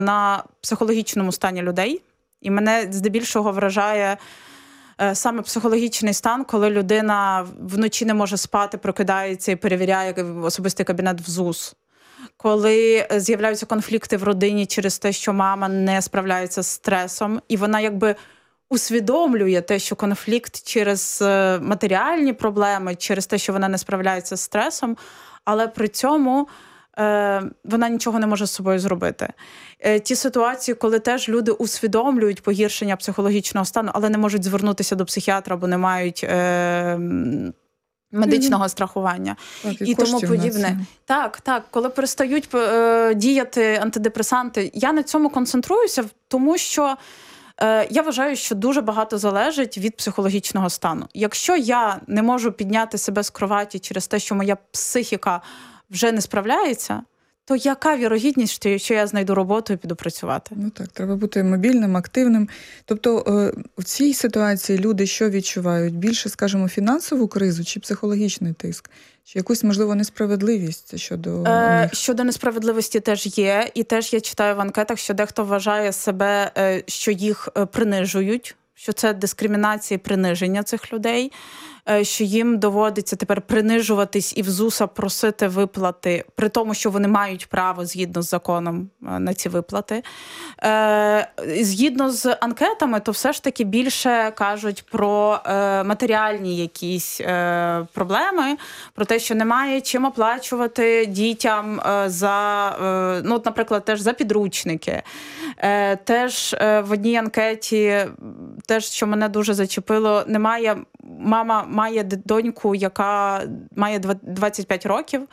на психологічному стані людей. І мене здебільшого вражає саме психологічний стан, коли людина вночі не може спати, прокидається і перевіряє особистий кабінет в ЗУС. Коли з'являються конфлікти в родині через те, що мама не справляється з стресом, і вона якби усвідомлює те, що конфлікт через матеріальні проблеми, через те, що вона не справляється з стресом, але при цьому вона нічого не може з собою зробити. Ті ситуації, коли теж люди усвідомлюють погіршення психологічного стану, але не можуть звернутися до психіатра, бо не мають медичного страхування і тому подібне. Так, коли перестають діяти антидепресанти, я на цьому концентруюся, тому що я вважаю, що дуже багато залежить від психологічного стану. Якщо я не можу підняти себе з кроваті через те, що моя психіка вже не справляється, то яка вірогідність, що я знайду роботу і піду працювати? Ну так, треба бути мобільним, активним. Тобто в цій ситуації люди що відчувають? Більше, скажімо, фінансову кризу чи психологічний тиск? Чи якусь, можливо, несправедливість щодо них? Щодо несправедливості теж є. І теж я читаю в анкетах, що дехто вважає себе, що їх принижують, що це дискримінація і приниження цих людей, що їм доводиться тепер принижуватись і в ЗУСа просити виплати, при тому, що вони мають право згідно з законом на ці виплати. Згідно з анкетами, то все ж таки більше кажуть про матеріальні якісь проблеми, про те, що немає чим оплачувати дітям за, ну, наприклад, теж за підручники. Теж в одній анкеті, теж, що мене дуже зачепило, мама має доньку, яка має 25 років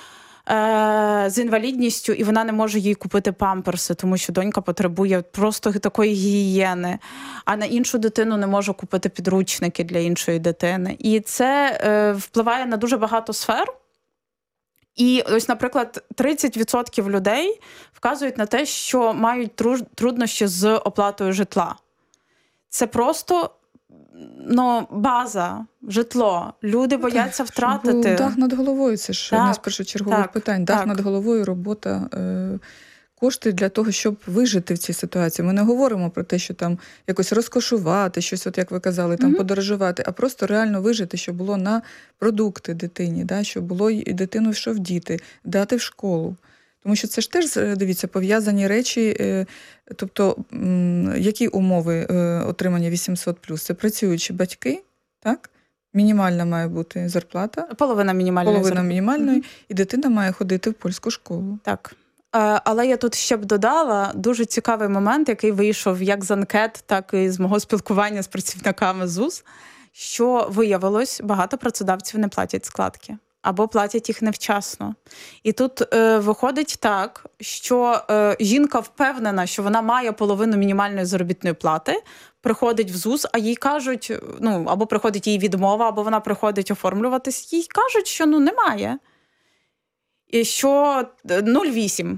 з інвалідністю, і вона не може їй купити памперси, тому що донька потребує просто такої гігієни, а на іншу дитину не може купити підручники для іншої дитини. І це впливає на дуже багато сфер. І ось, наприклад, 30% людей вказують на те, що мають труднощі з оплатою житла. Це просто база, житло. Люди бояться втратити. Дах над головою, це ж одне з першочергових питань. Дах над головою, робота, кошти для того, щоб вижити в цій ситуації. Ми не говоримо про те, що там якось розкошувати, щось, от як ви казали, там подорожувати, а просто реально вижити, щоб було на продукти дитині, да, щоб було і дитину що вдіти, дати в школу. Тому що це ж теж, дивіться, пов'язані речі, тобто, які умови отримання 800+? Це працюючі батьки, так? Мінімальна має бути зарплата. Половина мінімальної, і дитина має ходити в польську школу. Так. Але я тут ще б додала дуже цікавий момент, який вийшов як з анкет, так і з мого спілкування з працівниками ЗУС, що виявилось, багато працедавців не платять складки. Або платять їх невчасно. І тут виходить так, що жінка впевнена, що вона має половину мінімальної заробітної плати, приходить в ЗУС, а їй кажуть, або приходить їй відмова, або вона приходить оформлюватись, їй кажуть, що немає. І що 0,8.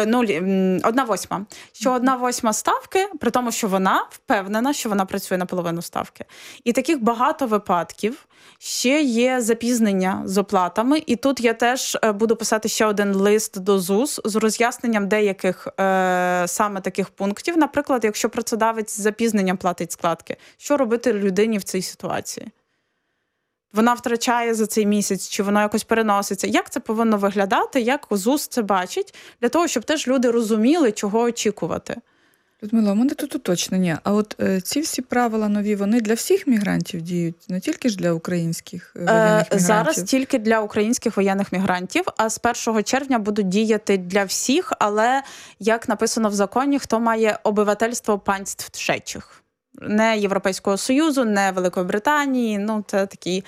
1/8. Що 1/8 ставки, при тому, що вона впевнена, що вона працює на половину ставки. І таких багато випадків. Ще є запізнення з оплатами. І тут я теж буду писати ще один лист до ЗУС з роз'ясненням деяких саме таких пунктів. Наприклад, якщо працедавець з запізненням платить складки, що робити людині в цій ситуації? Вона втрачає за цей місяць, чи воно якось переноситься. Як це повинно виглядати, як ЗУС це бачить, для того, щоб теж люди розуміли, чого очікувати. Людмила, у мене тут уточнення. А от ці всі правила нові, вони для всіх мігрантів діють? Не тільки ж для українських воєнних мігрантів? Зараз тільки для українських воєнних мігрантів, а з 1 червня будуть діяти для всіх, але, як написано в законі, хто має обивательство панств trzecich. Не Європейського Союзу, не Великої Британії, це такі...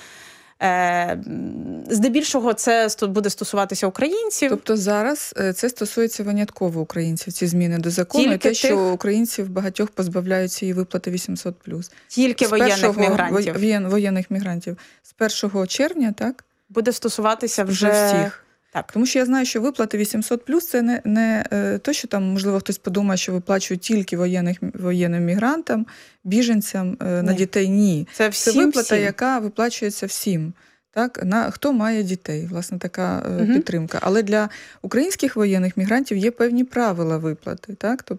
Здебільшого це буде стосуватися українців. Тобто зараз це стосується винятково українців, ці зміни до закону, тільки і те, що українців багатьох позбавляють цієї виплати 800+. Тільки воєнних мігрантів. Воєнних мігрантів. З 1 червня, так? Буде стосуватися вже всіх. Так. Тому що я знаю, що виплати 800+, це не то, що там, можливо, хтось подумає, що виплачують тільки воєнним мігрантам, біженцям, на дітей. Ні. Це виплата, яка виплачується всім. Так, хто має дітей, власне, така підтримка. Але для українських воєнних мігрантів є певні правила виплати. Так?